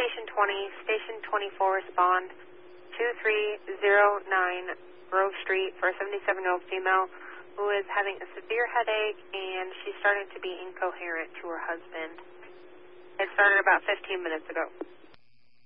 Station 20, Station 24, respond 2309 Grove Street for a 77-year-old female who is having a severe headache and she's starting to be incoherent to her husband. It started about 15 minutes ago.